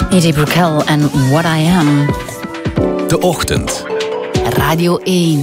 Edie Brickell en What I Am. De Ochtend. Radio 1.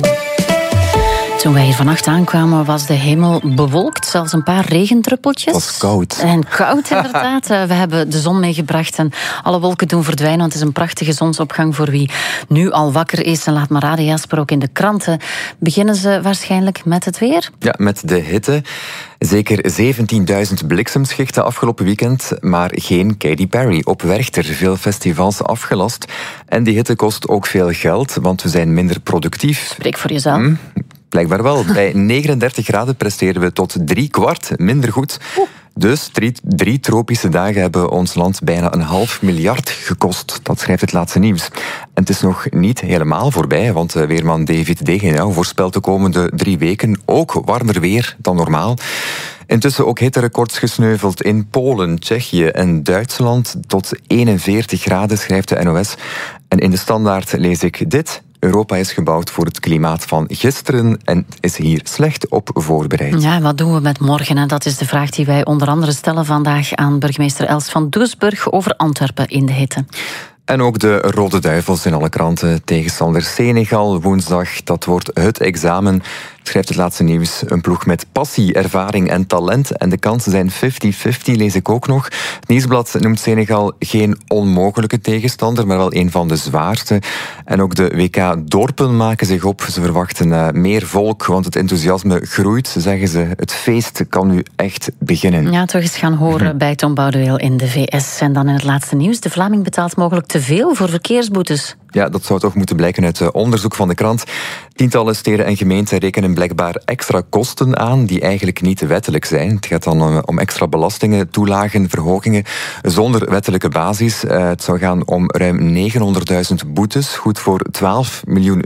Toen wij hier vannacht aankwamen was de hemel bewolkt, zelfs een paar regendruppeltjes. Het was koud. En koud inderdaad. We hebben de zon meegebracht en alle wolken doen verdwijnen, want het is een prachtige zonsopgang voor wie nu al wakker is. En laat maar raden, Jasper, ook in de kranten beginnen ze waarschijnlijk met het weer. Ja, met de hitte. Zeker 17.000 bliksemschichten afgelopen weekend, maar geen Katy Perry op Werchter. Veel festivals afgelast. En die hitte kost ook veel geld, want we zijn minder productief. Spreek voor jezelf. Blijkbaar wel. Bij 39 graden presteren we tot 3/4 minder goed. Dus drie tropische dagen hebben ons land bijna $500 miljoen gekost. Dat schrijft het laatste nieuws. En het is nog niet helemaal voorbij, want weerman David Degenau voorspelt de komende 3 weken ook warmer weer dan normaal. Intussen ook hitterecords gesneuveld in Polen, Tsjechië en Duitsland. Tot 41 graden, schrijft de NOS. En in de Standaard lees ik dit. Europa is gebouwd voor het klimaat van gisteren en is hier slecht op voorbereid. Ja, wat doen we met morgen? En dat is de vraag die wij onder andere stellen vandaag aan burgemeester Els van Doesburg over Antwerpen in de hitte. En ook de Rode Duivels in alle kranten. Tegenstander Senegal woensdag, dat wordt het examen. Schrijft het laatste nieuws. Een ploeg met passie, ervaring en talent. En de kansen zijn 50-50, lees ik ook nog. Het Nieuwsblad noemt Senegal geen onmogelijke tegenstander, maar wel een van de zwaarste. En ook de WK-dorpen maken zich op. Ze verwachten meer volk, want het enthousiasme groeit, zeggen ze. Het feest kan nu echt beginnen. Ja, toch eens gaan horen bij Tom Boudeweel in de VS. En dan in het laatste nieuws. De Vlaming betaalt mogelijk te veel voor verkeersboetes. Ja, dat zou toch moeten blijken uit onderzoek van de krant. Tientallen steden en gemeenten rekenen blijkbaar extra kosten aan die eigenlijk niet wettelijk zijn. Het gaat dan om extra belastingen, toelagen, verhogingen zonder wettelijke basis. Het zou gaan om ruim 900.000 boetes, goed voor €12 miljoen.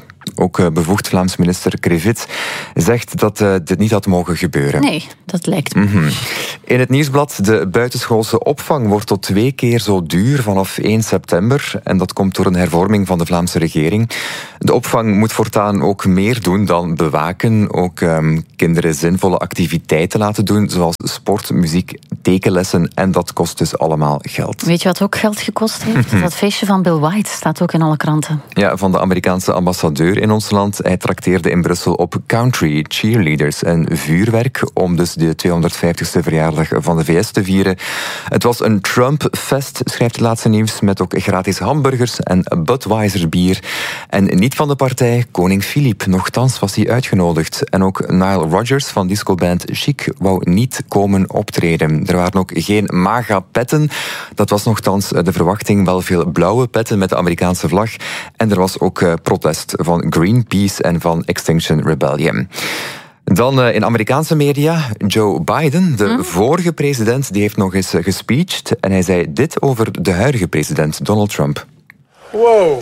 Ook bevoegd Vlaams minister Krevits zegt dat dit niet had mogen gebeuren. Nee, dat lijkt me. In het Nieuwsblad, de buitenschoolse opvang wordt tot 2 keer zo duur vanaf 1 september. En dat komt door een hervorming van de Vlaamse regering. De opvang moet voortaan ook meer doen dan bewaken. Ook kinderen zinvolle activiteiten laten doen, zoals sport, muziek, tekenlessen. En dat kost dus allemaal geld. Weet je wat ook geld gekost heeft? Dat feestje van Bill White staat ook in alle kranten. Ja, van de Amerikaanse ambassadeur in ons land. Hij trakteerde in Brussel op country, cheerleaders en vuurwerk om dus de 250ste verjaardag van de VS te vieren. Het was een Trump-fest, schrijft het laatste nieuws, met ook gratis hamburgers en Budweiser bier. En niet van de partij, koning Filip. Nochtans was hij uitgenodigd. En ook Nile Rodgers van discoband Chic wou niet komen optreden. Er waren ook geen MAGA-petten. Dat was nochtans de verwachting. Wel veel blauwe petten met de Amerikaanse vlag. En er was ook protest van Greenpeace en van Extinction Rebellion. Dan in Amerikaanse media, Joe Biden, de vorige president, die heeft nog eens gespeecht. En hij zei dit over de huidige president, Donald Trump. Wow,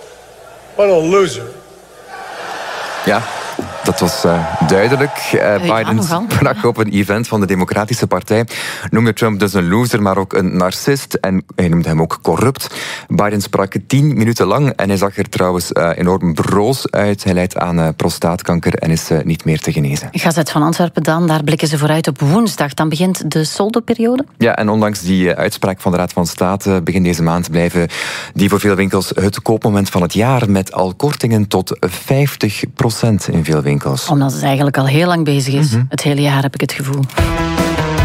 what a loser. Ja, dat was duidelijk. Biden sprak op een event van de Democratische Partij. Noemde Trump dus een loser, maar ook een narcist. En hij noemde hem ook corrupt. Biden sprak 10 minuten lang en hij zag er trouwens enorm broos uit. Hij lijdt aan prostaatkanker en is niet meer te genezen. Gazet van Antwerpen dan, daar blikken ze vooruit op woensdag. Dan begint de soldoperiode. Ja, en ondanks die uitspraak van de Raad van State begin deze maand blijven die voor veel winkels het koopmoment van het jaar met al kortingen tot 50% in veel winkels. Omdat het eigenlijk al heel lang bezig is. Het hele jaar heb ik het gevoel.